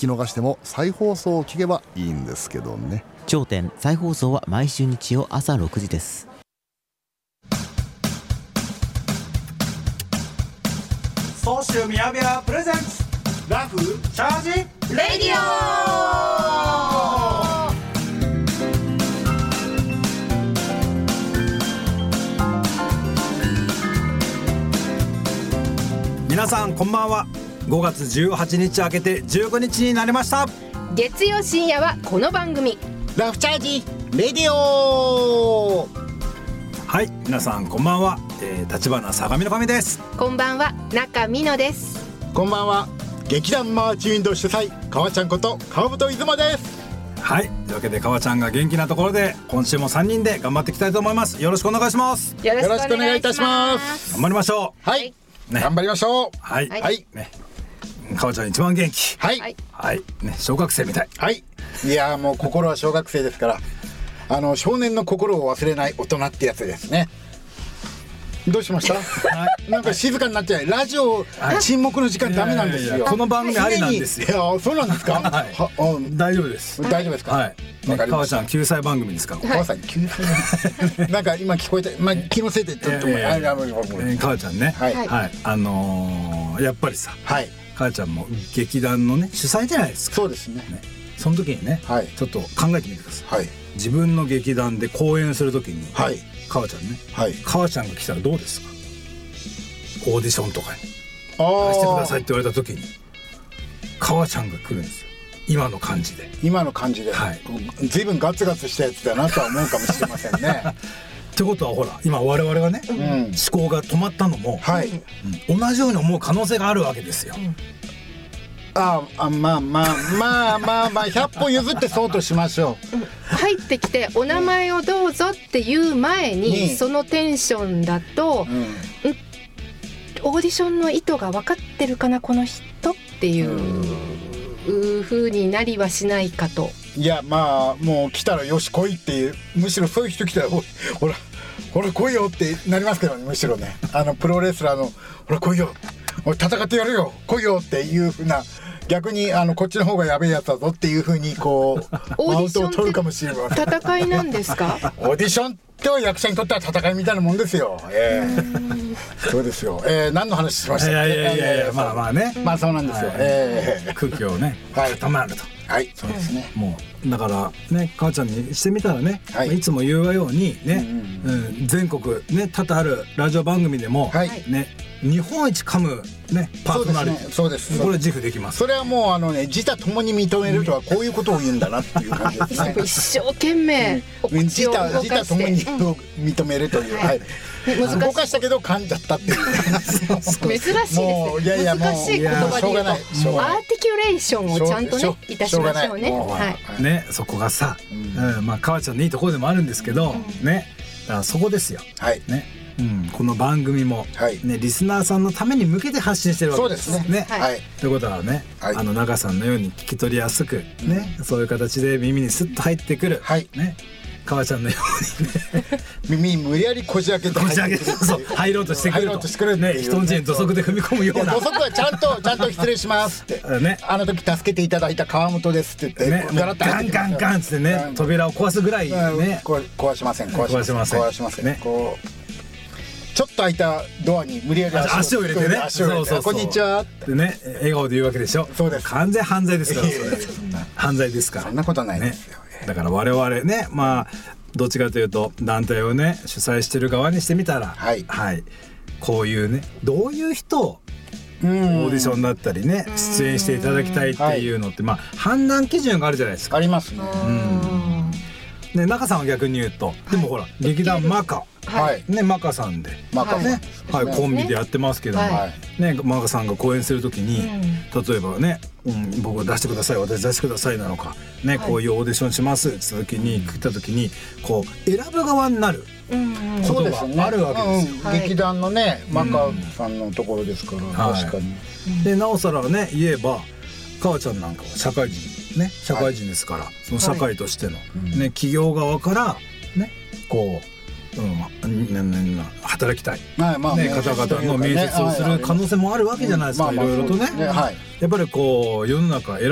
き逃しても再放送を聞けばいいんですけどね。 頂点再放送は毎週日曜朝6時です。 総集みやびやプレゼンツラフチャージレディオ。皆さんこんばんは。5月18日明けて19日になりました。 月曜深夜はこの番組ラフチャージレディオ。 はい、皆さんこんばんは、立花相模の神です。 こんばんは、中美乃です。 こんばんは、劇団マーチウィンド主催川ちゃんこと川本出雲です。 はい、というわけで川ちゃんが元気なところで今週も3人で頑張っていきたいと思います。よろしくお願いします。 よろしくお願いいたします。 頑張りましょう。 はい、 ね、 頑張りましょう。 はい、 はいね、川ちゃん一番元気。 はい、 はい、ね、小学生みたい。 はい、いやもう心は小学生ですから少年の心を忘れない大人ってやつですね。どうしました？なんか静かになっちゃう。ラジオ、沈黙の時間ダメなんですよ。 いやこの番組ありなんですよ。 いやそうなんですか？ はい、大丈夫です。 大丈夫ですか？はい。 川ちゃん救済番組ですから。 川さん救済なんか今聞こえて、気のせいでちょっと川ちゃんね。はい。やっぱりさ、川ちゃんも劇団のね主催じゃないですか。 そうですね。 その時にね、ちょっと考えてみてください。自分の劇団で公演する時に。川ちゃんね、川ちゃんが来たらどうですか？オーディションとかに出してくださいって言われた時に川ちゃんが来るんですよ。今の感じで随分ガツガツしたやつだなとは思うかもしれませんね。 ってことはほら今我々がね、思考が止まったのも、同じように思う可能性があるわけですよ。 まあ100歩譲ってそうとしましょう。 入ってきてお名前をどうぞっていう前に、そのテンションだと、オーディションの意図が分かってるかなこの人っていう風になりはしないかと。 いやもう来たらよし来いっていう、むしろそういう人来たらほら来いよってなりますけどね。むしろねプロレスラーのほら来いよ戦ってやるよ来いよっていう風な、逆にこっちの方がやべえやつだぞっていう風にこうマウントを取るかもしれません。 戦いなんですか？ オーディションって役者にとっては戦いみたいなもんですよ。そうですよ。何の話しましたっけ？いやまあね、 そうなんですよ。 空気をね固まると。はいそうですね。もうだからね母ちゃんにしてみたらね、いつも言うようにね、全国ね多々あるラジオ番組でもね日本一噛むねパーソナリティ、そうです。これ自負できます。 それはもう自他ともに認めるとはこういうことを言うんだなっていう感じですね。 一生懸命自他ともに認めるという。動かしたけど噛んじゃったっていう。 珍しいですね。難しい言葉で言うとアーティキュレーションをちゃんとねいたしましょうね。 ねそこがさ、川ちゃんのいいところでもあるんですけどね、だからそこですよ。ね。この番組も、リスナーさんのために向けて発信してるわけですね。ということはね、中さんのように聞き取りやすくね、そういう形で耳にスッと入ってくるね川ちゃんのように耳に無理やりこじ開けて入ろうとしてくるね、人んちに土足で踏み込むような。 土足はちゃんと失礼しますってね、時助けていただいた川本ですって言ってガンガンってね扉を壊すぐらいね。 壊しませんね。ちょっと開いたドアに無理やり足を入れてね、 こんにちはってね笑顔で言うわけでしょ。 そうです。 完全犯罪ですから。犯罪ですから。 そんなことはないですよ。 だから我々ねどっちかというと団体をね主催してる側にしてみたら、こういうねどういう人をオーディションだったりね出演していただきたいっていうのって判断基準があるじゃないですか。 ありますね。 中さんは逆に言うとでもほら劇団マカマカさんでコンビでやってますけどもマカさんが公演するときに例えばね僕出してください私出してくださいなのかねこういうオーディションしますって言った時にこう選ぶ側になることがあるわけですよ。 劇団のねマカさんのところですから確かに。 でなおさらね言えば川ちゃんなんかは社会人ですからその社会としてのね企業側からねこう働きたい方々の面接をする可能性もあるわけじゃないですか。いろいろとねやっぱりこう世の中